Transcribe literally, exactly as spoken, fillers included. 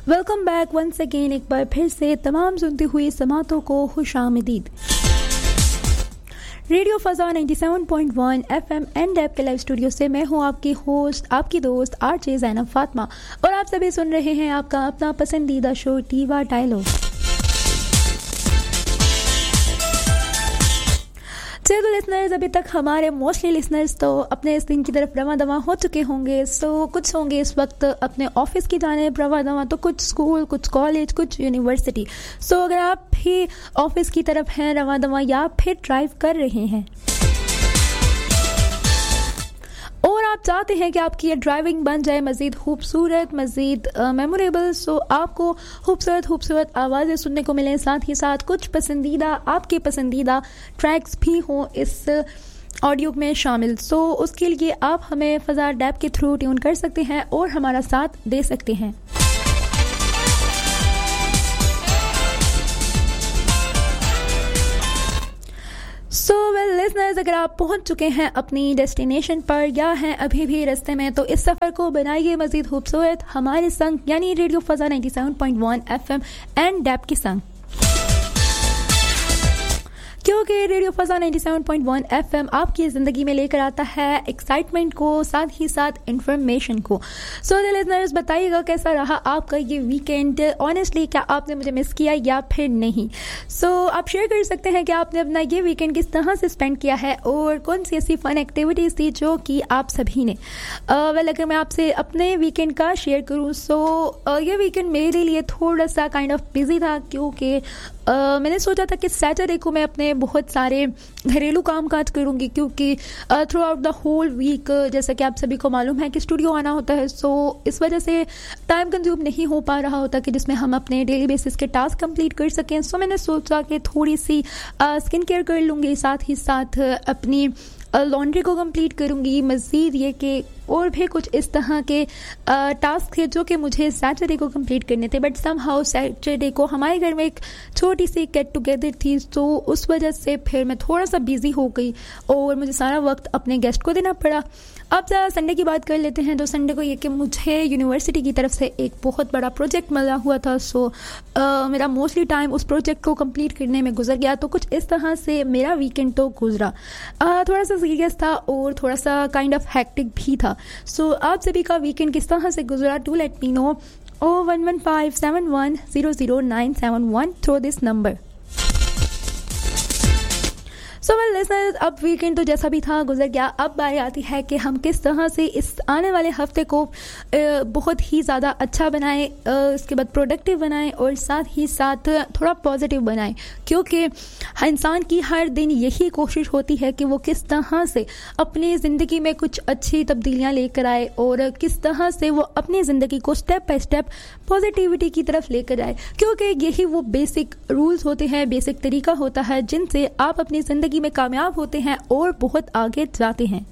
Welcome back once again, एक बार फिर से तमाम सुनती हुई समातों को खुशामदीद। रेडियो फजा सत्तानवे पॉइंट एक एफएम एंड ऐप के लाइव स्टूडियो से मैं हूं आपकी होस्ट, आपकी दोस्त आरजे ज़ैनब फातिमा, और आप सभी सुन रहे हैं आपका अपना पसंदीदा शो टीवा डायलॉग। चलो लिसनर्स, अभी तक हमारे मोस्टली लिसनर्स तो अपने इस दिन की तरफ रवा दवा हो चुके होंगे। सो कुछ होंगे इस वक्त अपने ऑफिस की जानिब रवा दवा, तो कुछ स्कूल, कुछ कॉलेज, कुछ यूनिवर्सिटी। सो अगर आप भी ऑफिस की तरफ हैं रवा दवा या फिर ड्राइव कर रहे हैं और आप चाहते हैं कि आपकी ये ड्राइविंग बन जाए मज़ीद खूबसूरत, मज़ीद मेमोरेबल, सो आपको खूबसूरत खूबसूरत आवाज़ें सुनने को मिलें, साथ ही साथ कुछ पसंदीदा, आपके पसंदीदा ट्रैक्स भी हों इस ऑडियो में शामिल। सो उसके लिए आप हमें फ़ज़ा डैब के थ्रू ट्यून कर सकते हैं और हमारा साथ दे सकते हैं। सो वेल लिसनर्स, अगर आप पहुंच चुके हैं अपनी डेस्टिनेशन पर या हैं अभी भी रास्ते में, तो इस सफ़र को बनाइए मज़ीद खूबसूरत हमारे संग, यानी रेडियो फजा सत्तानवे पॉइंट एक एफएम एंड डैब के संग, क्योंकि रेडियो फजा सत्तानवे पॉइंट एक एफएम आपकी ज़िंदगी में लेकर आता है एक्साइटमेंट को, साथ ही साथ इंफॉर्मेशन को। सो so, लिसनर्स, बताइएगा कैसा रहा आपका ये वीकेंड। ऑनेस्टली, क्या आपने मुझे मिस किया या फिर नहीं? सो so, आप शेयर कर सकते हैं कि आपने अपना ये वीकेंड किस तरह से स्पेंड किया है और कौन सी ऐसी फ़न एक्टिविटीज़ थी जो कि आप सभी ने। वेल uh, अगर मैं आपसे अपने वीकेंड का शेयर करूँ, सो so, uh, ये वीकेंड मेरे लिए थोड़ा सा काइंड ऑफ बिजी था, क्योंकि uh, मैंने सोचा था कि सैटरडे को मैं अपने बहुत सारे घरेलू काम काज करूँगी, क्योंकि through out the whole week जैसा कि आप सभी को मालूम है कि स्टूडियो आना होता है। सो so, इस वजह से टाइम कंज्यूम नहीं हो पा रहा होता कि जिसमें हम अपने डेली बेसिस के टास्क कंप्लीट कर सकें। सो so, मैंने सोचा कि थोड़ी सी स्किन केयर कर लूँगी, साथ ही साथ अपनी लॉन्ड्री को कंप्लीट करूँगी। मज़ीद ये कि और भी कुछ इस तरह के टास्क थे जो कि मुझे सैटरडे को कंप्लीट करने थे, बट सम हाउ सैटरडे को हमारे घर में एक छोटी सी गेट टुगेदर थी, तो उस वजह से फिर मैं थोड़ा सा बिजी हो गई और मुझे सारा वक्त अपने गेस्ट को देना पड़ा। अब ज़रा संडे की बात कर लेते हैं। तो संडे को ये कि मुझे यूनिवर्सिटी की तरफ से एक बहुत बड़ा प्रोजेक्ट मिला हुआ था। सो आ, मेरा मोस्टली टाइम उस प्रोजेक्ट को कंप्लीट करने में गुजर गया। तो कुछ इस तरह से मेरा वीकेंड तो गुजरा, आ, थोड़ा सा सीरियस था और थोड़ा सा काइंड ऑफ हैक्टिक भी था। सो so, आप सभी का वीकेंड किस तरह से गुजरा, to let me know O one one five seven one zero zero nine seven one through this number. So well listeners, अब वीकेंड तो जैसा भी था गुजर गया। अब बारी आती है कि हम किस तरह से इस आने वाले हफ्ते को बहुत ही ज़्यादा अच्छा बनाएं, इसके बाद प्रोडक्टिव बनाएं और साथ ही साथ थोड़ा पॉजिटिव बनाएं, क्योंकि इंसान की हर दिन यही कोशिश होती है कि वो किस तरह से अपनी ज़िंदगी में कुछ अच्छी तब्दीलियां लेकर आए और किस तरह से वो अपनी ज़िंदगी को स्टेप बाय स्टेप पॉजिटिविटी की तरफ लेकर जाए, क्योंकि यही वो बेसिक रूल्स होते हैं, बेसिक तरीका होता है जिनसे आप अपनी ज़िंदगी में कामयाब होते हैं और बहुत आगे जाते हैं।